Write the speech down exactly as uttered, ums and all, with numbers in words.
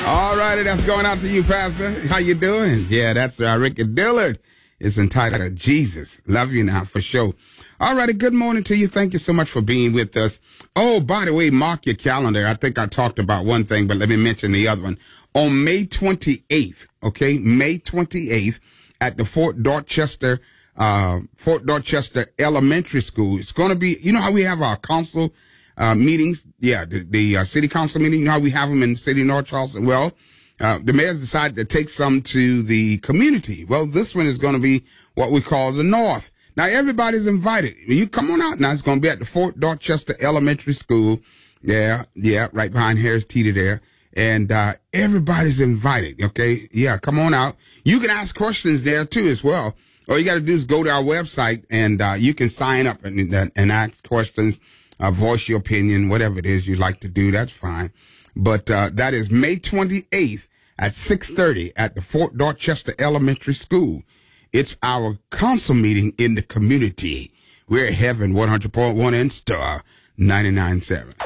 All righty, that's going out to you, Pastor. How you doing? Yeah, that's uh, Ricky Dillard. It's entitled Jesus. Love you now, for sure. All righty, good morning to you. Thank you so much for being with us. Oh, by the way, mark your calendar. I think I talked about one thing, but let me mention the other one. On May twenty-eighth, okay, May twenty-eighth, at the Fort Dorchester, uh, Fort Dorchester Elementary School. It's going to be, you know how we have our council uh, meetings? Yeah, the, the uh, city council meeting, you know how we have them in the city of North Charleston? Well, uh, the mayor's decided to take some to the community. Well, this one is going to be what we call the North. Now, everybody's invited. You come on out now. It's going to be at the Fort Dorchester Elementary School. Yeah, yeah, right behind Harris Teeter there. And uh everybody's invited, okay? Yeah, come on out. You can ask questions there, too, as well. All you got to do is go to our website, and uh you can sign up and, and ask questions, uh, voice your opinion, whatever it is you'd like to do. That's fine. But uh that is May twenty-eighth at six thirty at the Fort Dorchester Elementary School. It's our council meeting in the community. We're at Heaven one hundred point one and Star ninety-nine point seven.